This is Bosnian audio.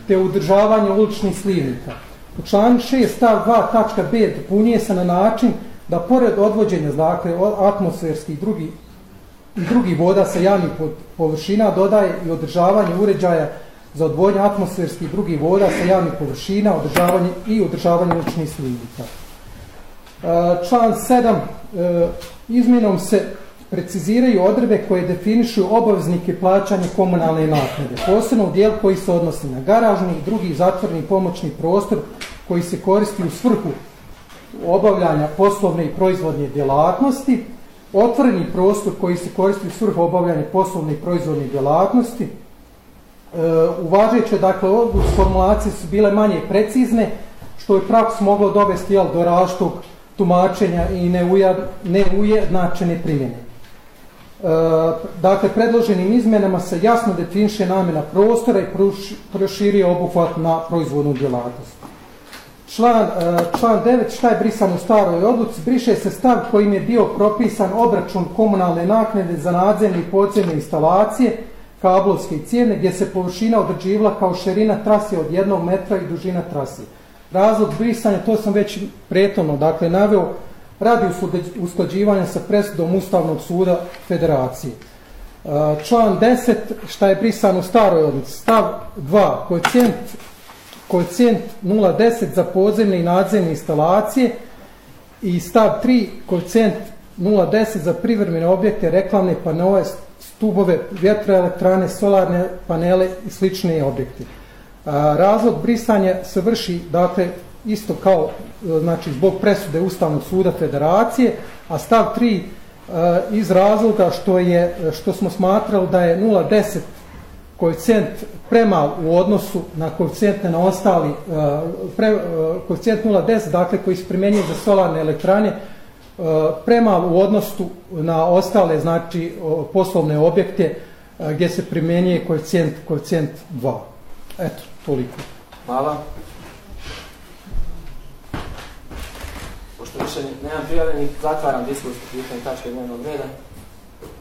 te udržavanje uličnih slivnika. U članu 6 stav 2 tačka b dopunjuje se na način da pored odvođenja atmosferskih i drugih voda sa javnih površina dodaje i održavanje uređaja za odvodnje atmosferskih i drugih voda sa javnih površina, održavanje uličnih slivnika. Član 7. Izmjenom se preciziraju odredbe koje definišu obaveznike plaćanja komunalne naknade, posebno u dijelu koji se odnosi na garažni i drugi zatvoreni pomoćni prostor koji se koristi u svrhu obavljanja poslovne i proizvodne djelatnosti, otvoreni prostor koji se koristi u svrhu obavljanja poslovne i proizvodne djelatnosti. Uvažeće, dakle, formulacije su bile manje precizne, što je praksu moglo dovesti do različitog tumačenja i neujednačene primjene. Dakle, predloženim izmjenama se jasno definiše namjena prostora i proširio obuhvat na proizvodnu djelatnost. Član 9. Šta je brisano u staroj odluci? Briše se stav kojim je bio propisan obračun komunalne naknade za nadzemne i podzemne instalacije, kablovske i cijene, gdje se površina određivala kao širina trase od 1 metra i dužina trase. Razlog brisanja, to sam već prethodno naveo, radi usklađivanja sa presudom Ustavnog suda Federacije. Član 10. Šta je brisano u staroj odluci? Stav 2. Koeficijent 0,10 za podzemne i nadzemne instalacije i stav 3. Koeficijent 0,10 za privremene objekte, reklamne panele, stubove, vjetroelektrane, solarne panele i slične objekte. Razlog brisanja se vrši, dakle, isto kao, znači, zbog presude Ustavnog suda Federacije, a stav 3 iz razloga što smo smatrali da je 0,10 koeficijent premal u odnosu na koeficijente na ostali, koeficijent 0,10, dakle, koji se primjenjuje za solarne elektrane, premal u odnosu na ostale, znači, poslovne objekte gdje se primjenjuje koeficijent 2. Eto, toliko. Hvala. Pošto više nemam prijavljenih, zatvaram diskusiju pitanja tačke dnevnog reda.